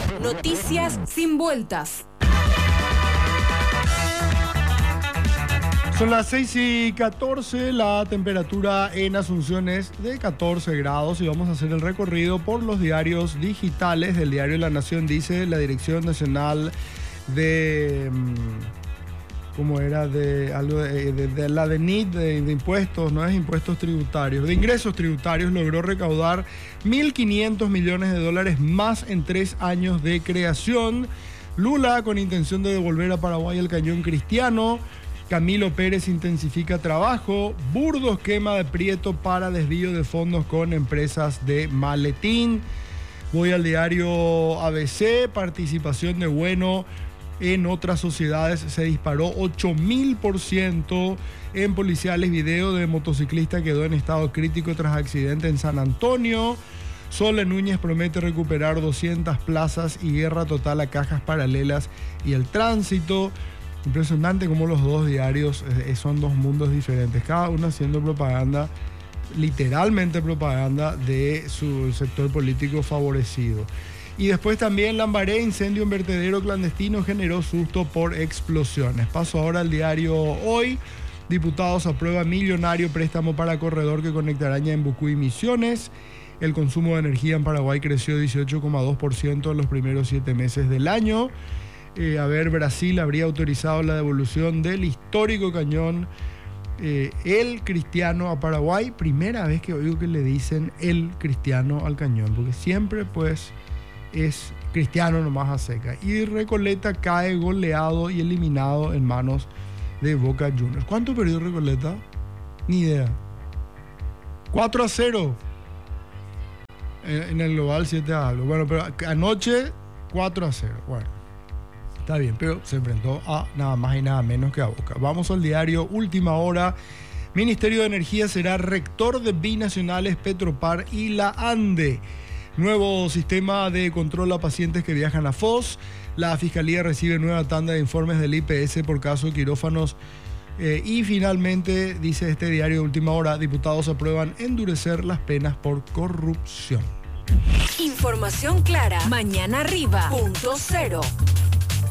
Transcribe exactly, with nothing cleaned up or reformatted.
Noticias sin vueltas. Son las seis y catorce, la temperatura en Asunción es de catorce grados y vamos a hacer el recorrido por los diarios digitales del diario La Nación. Dice la Dirección Nacional de... ¿Cómo era? De, algo de, de, de la D N I T, de, de impuestos, no es impuestos tributarios, de ingresos tributarios, logró recaudar mil quinientos millones de dólares más en tres años de creación. Lula con intención de devolver a Paraguay el cañón cristiano. Camilo Pérez intensifica trabajo. Burdo esquema de Prieto para desvío de fondos con empresas de maletín. Voy al diario A B C. Participación de Bueno en otras sociedades se disparó ocho mil por ciento. En policiales, video de motociclista quedó en estado crítico tras accidente en San Antonio. Sole Núñez promete recuperar doscientas plazas y guerra total a cajas paralelas y el tránsito. Impresionante cómo los dos diarios eh, son dos mundos diferentes, cada uno haciendo propaganda, literalmente propaganda de su sector político favorecido. Y después también Lambaré, incendio en vertedero clandestino generó susto por explosiones. Paso ahora al diario Hoy. Diputados aprueban millonario préstamo para corredor que conectará Ñembucú y Misiones. El consumo de energía en Paraguay creció dieciocho coma dos por ciento en los primeros siete meses del año. Eh, a ver, Brasil habría autorizado la devolución del histórico cañón eh, El Cristiano a Paraguay. Primera vez que oigo que le dicen El Cristiano al cañón, porque siempre pues es Cristiano nomás a seca. Y Recoleta cae goleado y eliminado en manos de Boca Juniors. ¿Cuánto perdió Recoleta? Ni idea. cuatro a cero en, en el global, siete a algo. Bueno, pero anoche cuatro a cero. Bueno. Está bien, pero se enfrentó a nada más y nada menos que a Boca. Vamos al diario Última Hora. Ministerio de Energía será rector de binacionales Petropar y la ANDE. Nuevo sistema de control a pacientes que viajan a F O S. La Fiscalía recibe nueva tanda de informes del I P S por caso de quirófanos. Eh, y finalmente, dice este diario Última Hora, diputados aprueban endurecer las penas por corrupción. Información clara. Mañana arriba. Punto cero.